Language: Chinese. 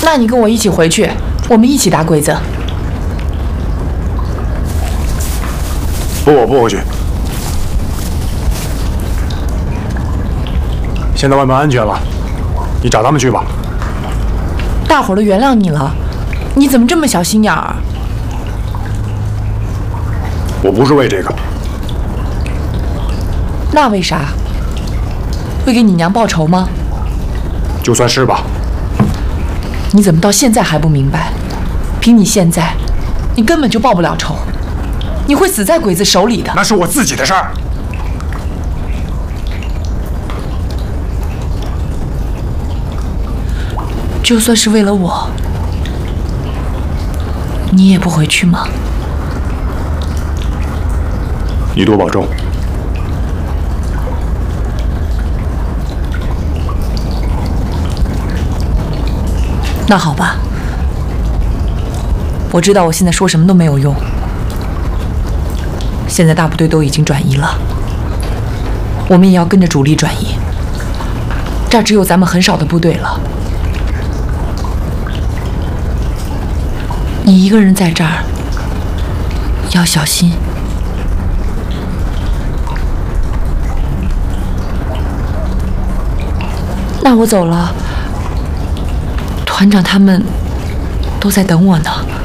那你跟我一起回去，我们一起打鬼子。 不，我不回去。现在外面安全了，你找他们去吧。 大伙儿都原谅你了，你怎么这么小心眼儿？ 我不是为这个。 那为啥？会给你娘报仇吗？ 就算是吧。 你怎么到现在还不明白？凭你现在，你根本就报不了仇，你会死在鬼子手里的。 那是我自己的事儿。 就算是为了我，你也不回去吗？ 你多保重。 那好吧，我知道我现在说什么都没有用。现在大部队都已经转移了，我们也要跟着主力转移。这儿只有咱们很少的部队了。你一个人在这儿，要小心。那我走了，团长他们都在等我呢。